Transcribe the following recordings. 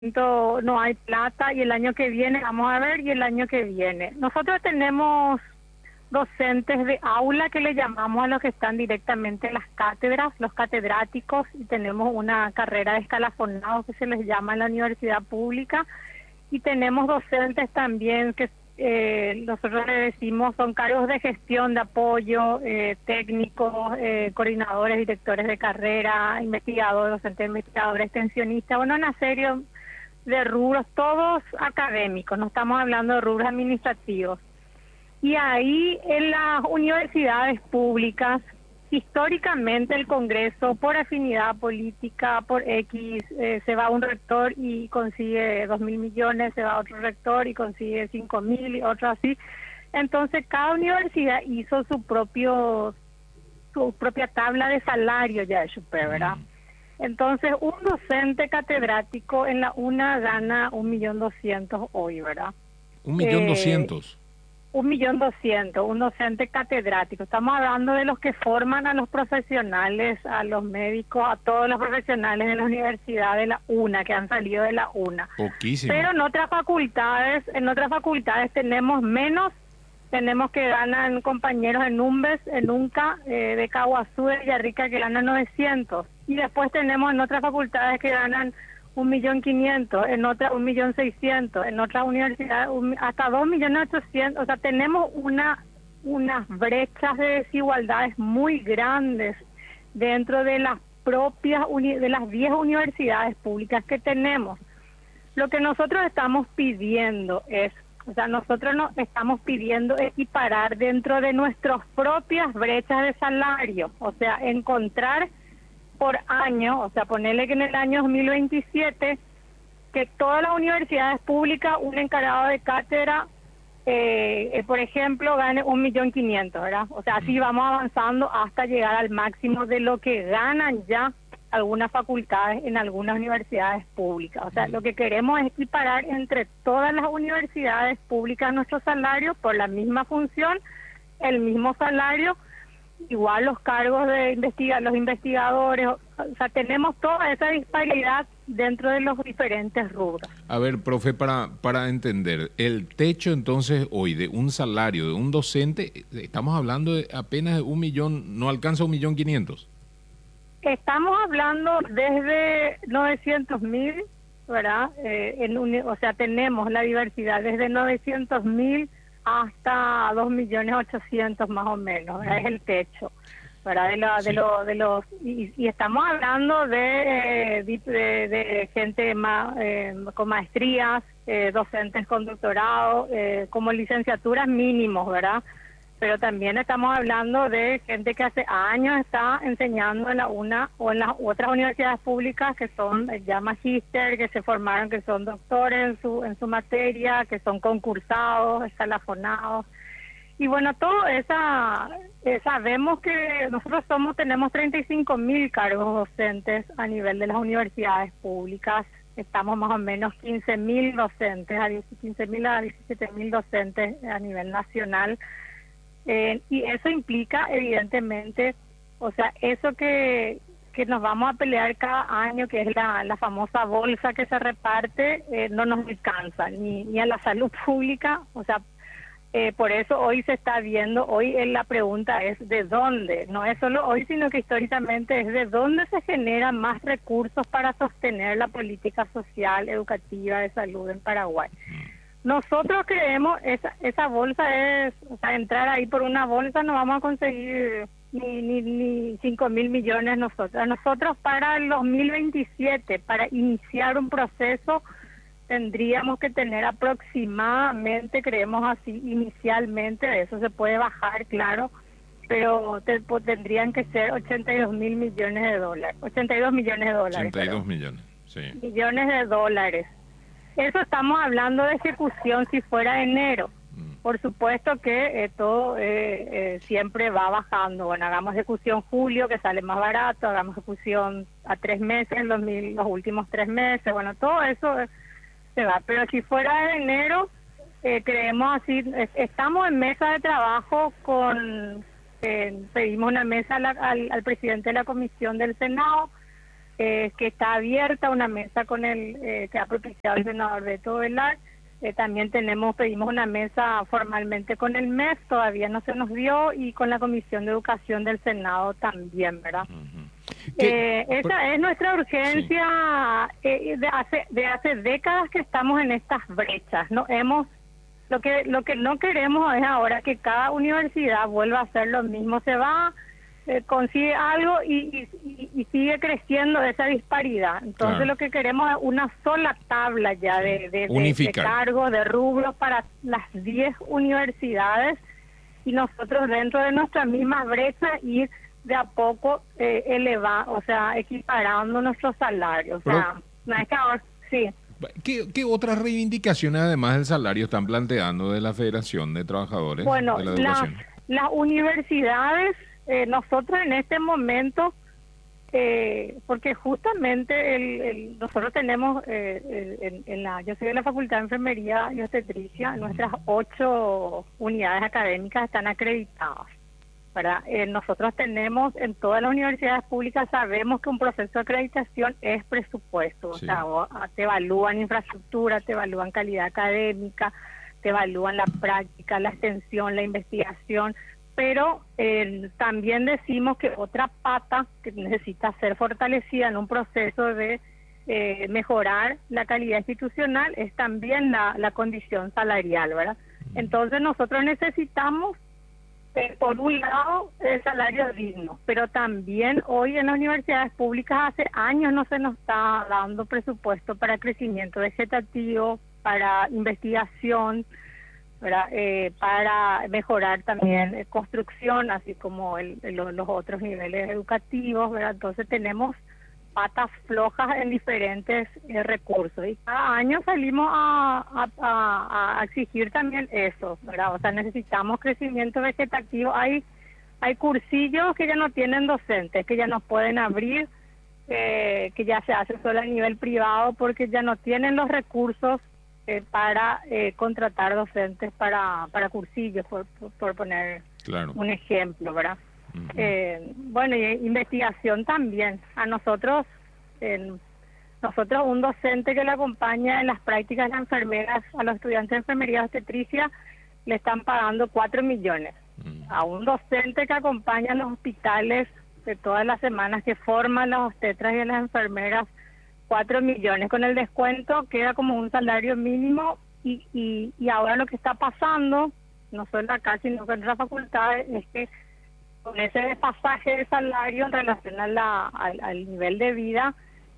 no hay plata y el año que viene vamos a ver y el año que viene. Nosotros tenemos docentes de aula que le llamamos a los que están directamente en las cátedras, los catedráticos, y tenemos una carrera de escalafonados que se les llama en la universidad pública, y tenemos docentes también que nosotros le decimos son cargos de gestión, de apoyo, técnicos, coordinadores, directores de carrera, investigadores, docentes investigadores, extensionistas, bueno, una serie de rubros, todos académicos, no estamos hablando de rubros administrativos. Y ahí en las universidades públicas, históricamente el Congreso, por afinidad política, por X, se va un rector y consigue 2.000 millones, se va otro rector y consigue 5.000 y otro así. Entonces cada universidad hizo su propia tabla de salario ya de Chuper, ¿verdad? Entonces un docente catedrático en la UNA gana 1.200.000 hoy, ¿verdad? 1.200.000. 1.200.000, un docente catedrático. Estamos hablando de los que forman a los profesionales, a los médicos, a todos los profesionales de la universidad de la UNA, que han salido de la UNA. Poquísimo. Pero en otras facultades tenemos menos, tenemos que ganan compañeros en UMBES, en UNCA, de Caguazú, de Villarrica, que ganan 900. Y después tenemos en otras facultades que ganan 1.500.000, en otras 1.600.000, en otras universidades hasta 2.800.000. O sea, tenemos unas brechas de desigualdades muy grandes dentro de las propias de las 10 universidades públicas que tenemos. Lo que nosotros estamos pidiendo es, o sea, nosotros nos estamos pidiendo equiparar dentro de nuestras propias brechas de salario, o sea, encontrar por año, o sea, ponerle que en el año 2027, que todas las universidades públicas, un encargado de cátedra, por ejemplo, gane 1.500.000, ¿verdad? O sea, así vamos avanzando hasta llegar al máximo de lo que ganan ya algunas facultades en algunas universidades públicas. O sea, lo que queremos es equiparar entre todas las universidades públicas nuestros salarios por la misma función, el mismo salario, igual los cargos de los investigadores, o sea, tenemos toda esa disparidad dentro de los diferentes rubros. A ver, profe, para entender, el techo entonces hoy de un salario de un docente, estamos hablando de apenas de 1.000.000, no alcanza 1.500.000. Estamos hablando desde 900.000, ¿verdad? O sea, tenemos la diversidad desde 900.000 hasta 2.800.000 más o menos, ¿verdad? Es el techo, ¿verdad? Y estamos hablando de gente con maestrías, docentes con doctorado, como licenciaturas mínimos, ¿verdad? Pero también estamos hablando de gente que hace años está enseñando en la UNA o en las otras universidades públicas que son ya magíster, que se formaron, que son doctores en su materia, que son concursados, escalafonados. Y bueno, todo sabemos que nosotros tenemos 35.000 cargos docentes a nivel de las universidades públicas. Estamos más o menos 15.000 docentes, 15.000 a 17.000 docentes a nivel nacional. Y eso implica evidentemente, o sea, eso que nos vamos a pelear cada año, que es la famosa bolsa que se reparte, no nos alcanza ni a la salud pública. O sea, por eso hoy se está viendo, hoy la pregunta es de dónde, no es solo hoy, sino que históricamente es de dónde se generan más recursos para sostener la política social, educativa, de salud en Paraguay. Nosotros creemos esa bolsa es, o sea, entrar ahí por una bolsa no vamos a conseguir ni 5.000 millones nosotros. Nosotros para el 2027, para iniciar un proceso, tendríamos que tener aproximadamente, creemos así, inicialmente, eso se puede bajar, claro, pero tendrían que ser 82.000 millones de dólares. 82 millones de dólares. 82 millones, sí. Millones de dólares. Eso estamos hablando de ejecución si fuera enero. Por supuesto que todo siempre va bajando. Bueno, hagamos ejecución julio, que sale más barato, hagamos ejecución a 3 meses, los últimos 3 meses, bueno, todo eso se va. Pero si fuera de enero, creemos así, estamos en mesa de trabajo pedimos una mesa al presidente de la Comisión del Senado, que está abierta una mesa con que ha propiciado el senador Beto Velar. También pedimos una mesa formalmente con el MEF, todavía no se nos dio, y con la Comisión de Educación del Senado también, ¿verdad? Esa es nuestra urgencia. Sí. De hace décadas que estamos en estas brechas. Lo que no queremos es ahora que cada universidad vuelva a hacer lo mismo. Se va, consigue algo y sigue creciendo esa disparidad. Entonces claro, lo que queremos es una sola tabla ya de cargos, de rubros para las 10 universidades, y nosotros dentro de nuestras mismas brechas ir de a poco equiparando nuestros salarios. O sea, no es que ahora, sí. ¿Qué otras reivindicaciones además del salario están planteando de la Federación de Trabajadores de la Educación? Las universidades, nosotros en este momento, porque justamente nosotros tenemos, yo soy de la Facultad de Enfermería y Obstetricia, nuestras 8 unidades académicas están acreditadas. Nosotros tenemos en todas las universidades públicas, sabemos que un proceso de acreditación es presupuesto. Sí. O sea, te evalúan infraestructura, te evalúan calidad académica, te evalúan la práctica, la extensión, la investigación, pero también decimos que otra pata que necesita ser fortalecida en un proceso de mejorar la calidad institucional es también la condición salarial, ¿verdad? Entonces nosotros necesitamos, por un lado, el salario digno, pero también hoy en las universidades públicas hace años no se nos está dando presupuesto para crecimiento vegetativo, para investigación, ¿verdad? Para mejorar también construcción, así como los otros niveles educativos, ¿verdad? Entonces tenemos patas flojas en diferentes recursos, y cada año salimos a exigir también eso, ¿verdad? O sea, necesitamos crecimiento vegetativo. Hay cursillos que ya no tienen docentes, que ya no pueden abrir, que ya se hace solo a nivel privado porque ya no tienen los recursos para contratar docentes para cursillos, por poner un ejemplo, ¿verdad? Bueno, y investigación también. A nosotros un docente que le acompaña en las prácticas de enfermeras a los estudiantes de enfermería obstetricia le están pagando 4 millones. A un docente que acompaña en los hospitales de todas las semanas, que forma a las obstetras y a las enfermeras, 4 millones. Con el descuento queda como un salario mínimo, y ahora lo que está pasando, no solo acá sino que en otras facultades, es que con ese desfasaje de salario en relación al nivel de vida,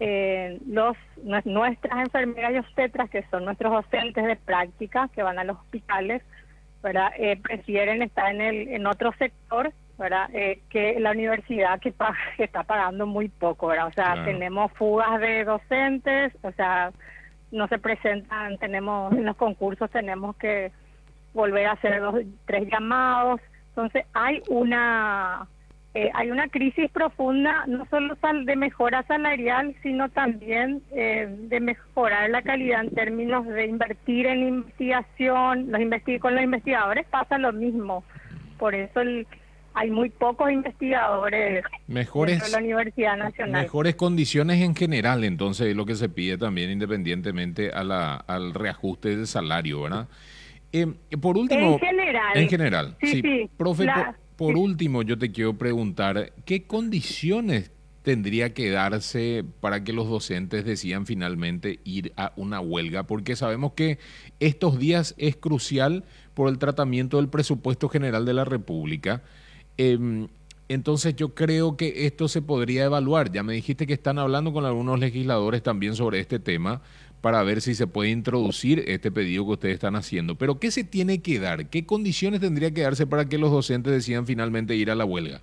nuestras enfermeras y obstetras, que son nuestros docentes de práctica, que van a los hospitales, ¿verdad? Prefieren estar en otro sector, ¿verdad? Que la universidad que está pagando muy poco, ¿verdad? O sea, tenemos fugas de docentes, o sea, no se presentan, en los concursos tenemos que volver a hacer 3 llamados. Entonces hay una crisis profunda, no solo de mejora salarial, sino también de mejorar la calidad en términos de invertir en investigación. Con los investigadores pasa lo mismo, por eso hay muy pocos investigadores dentro de la Universidad Nacional. Mejores condiciones en general, entonces, es lo que se pide también, independientemente al reajuste del salario, ¿verdad? Por último, en general, sí. Profe, por último, yo te quiero preguntar, ¿qué condiciones tendría que darse para que los docentes decidan finalmente ir a una huelga? Porque sabemos que estos días es crucial por el tratamiento del presupuesto general de la República. Entonces yo creo que esto se podría evaluar. Ya me dijiste que están hablando con algunos legisladores también sobre este tema, para ver si se puede introducir este pedido que ustedes están haciendo. Pero ¿qué se tiene que dar? ¿Qué condiciones tendría que darse para que los docentes decidan finalmente ir a la huelga?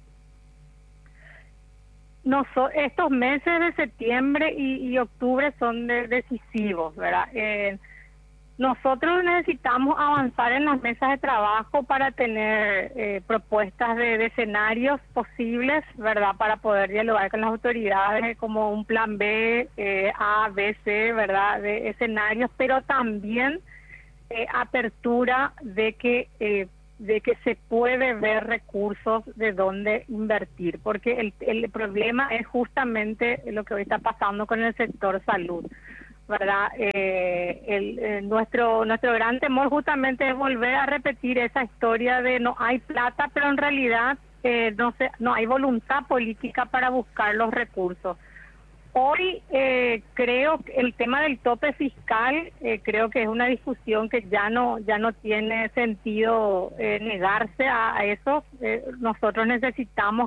Estos meses de septiembre y octubre son decisivos, ¿verdad? Nosotros necesitamos avanzar en las mesas de trabajo para tener propuestas de escenarios posibles, ¿verdad? Para poder dialogar con las autoridades como un plan B, A, B, C, ¿verdad? De escenarios, pero también apertura de que de que se puede ver recursos de dónde invertir, porque el problema es justamente lo que hoy está pasando con el sector salud, ¿verdad? Nuestro gran temor justamente es volver a repetir esa historia de no hay plata, pero en realidad no hay voluntad política para buscar los recursos. Hoy creo que el tema del tope fiscal creo que es una discusión que ya no tiene sentido negarse a eso. Nosotros necesitamos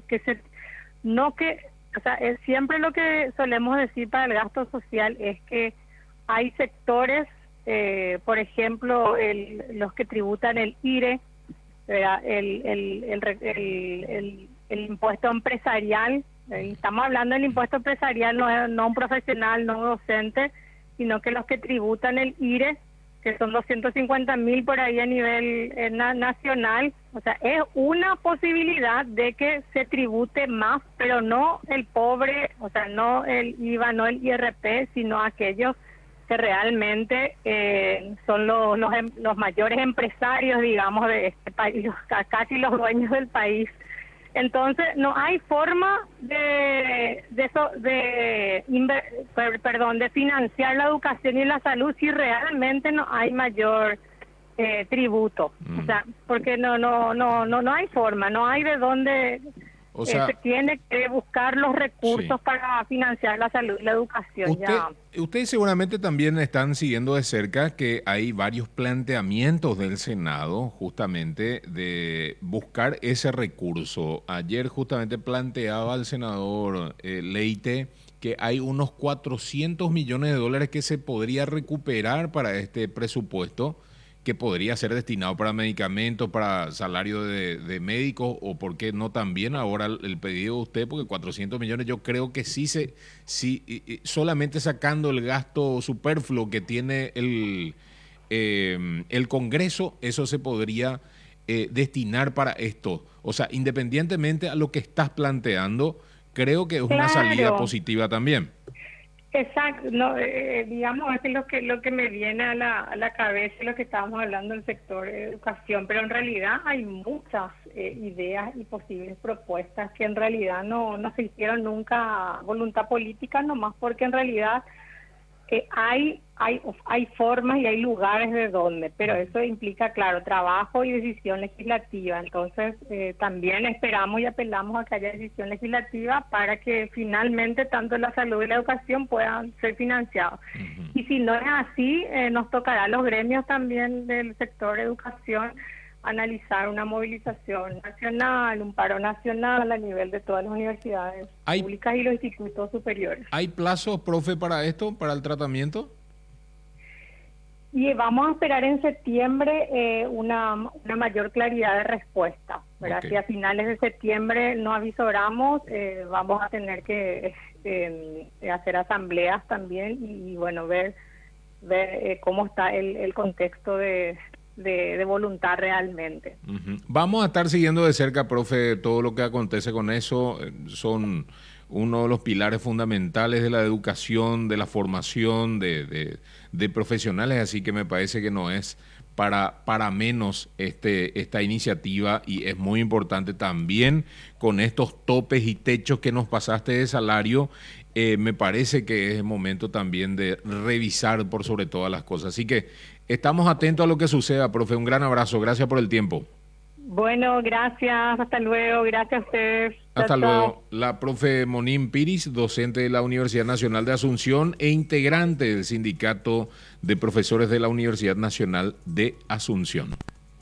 siempre lo que solemos decir para el gasto social es que hay sectores, por ejemplo, los que tributan el IRE, el impuesto empresarial. Estamos hablando del impuesto empresarial, no un profesional, no docente, sino que los que tributan el IRE, que son 250.000 por ahí a nivel nacional. O sea, es una posibilidad de que se tribute más, pero no el pobre, o sea, no el IVA, no el IRP, sino aquellos que realmente son los mayores empresarios, digamos, de este país, casi los dueños del país. Entonces no hay forma de financiar la educación y la salud si realmente no hay mayor tributo. O sea, porque no hay forma, no hay de dónde. O sea, se tiene que buscar los recursos para financiar la salud y la educación. Ustedes seguramente también están siguiendo de cerca que hay varios planteamientos del Senado justamente de buscar ese recurso. Ayer justamente planteaba el senador Leite que hay unos 400 millones de dólares que se podría recuperar para este presupuesto, que podría ser destinado para medicamentos, para salario de médicos, o por qué no también ahora el pedido de usted, porque 400 millones yo creo que sí solamente sacando el gasto superfluo que tiene el Congreso, eso se podría destinar para esto. O sea, independientemente a lo que estás planteando, creo que es una salida positiva también. Exacto, digamos, es lo que me viene a la cabeza, lo que estábamos hablando del sector de educación, pero en realidad hay muchas ideas y posibles propuestas que en realidad no se hicieron nunca voluntad política, nomás porque en realidad hay formas y hay lugares de donde, pero eso implica, claro, trabajo y decisión legislativa. Entonces, también esperamos y apelamos a que haya decisión legislativa para que finalmente tanto la salud y la educación puedan ser financiados. Y si no es así, nos tocará a los gremios también del sector de educación analizar una movilización nacional, un paro nacional a nivel de todas las universidades públicas y los institutos superiores. ¿Hay plazos, profe, para esto, para el tratamiento? Y vamos a esperar en septiembre una mayor claridad de respuesta, ¿verdad? Okay. Si a finales de septiembre no avisoramos, vamos a tener que hacer asambleas también y bueno, ver cómo está el contexto de voluntad realmente. Vamos a estar siguiendo de cerca, profe, todo lo que acontece con eso. Son uno de los pilares fundamentales de la educación, de la formación de profesionales, así que me parece que no es para menos esta iniciativa, y es muy importante también con estos topes y techos que nos pasaste de salario. Me parece que es el momento también de revisar por sobre todas las cosas. Así que estamos atentos a lo que suceda, profe. Un gran abrazo. Gracias por el tiempo. Bueno, gracias. Hasta luego. Gracias a ustedes. Hasta luego. La profe Monín Piris, docente de la Universidad Nacional de Asunción e integrante del Sindicato de Profesores de la Universidad Nacional de Asunción.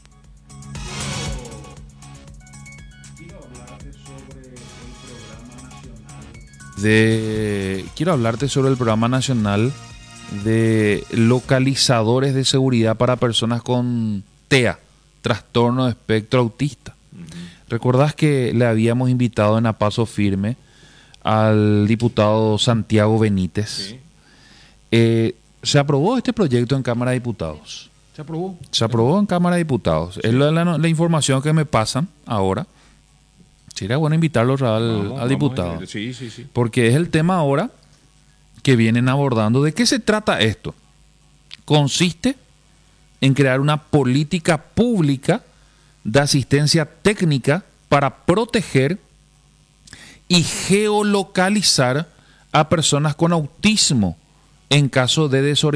Quiero hablarte sobre el Programa Nacional de Localizadores de Seguridad para Personas con TEA, Trastorno de Espectro Autista. ¿Recordás que le habíamos invitado en A Paso Firme al diputado Santiago Benítez? Sí. Se aprobó este proyecto en Cámara de Diputados. ¿Se aprobó? Se aprobó en Cámara de Diputados. Sí. Es la información que me pasan ahora. Sería bueno invitarlo al diputado. Sí. Porque es el tema ahora que vienen abordando. ¿De qué se trata esto? Consiste en crear una política pública de asistencia técnica para proteger y geolocalizar a personas con autismo en caso de desorientación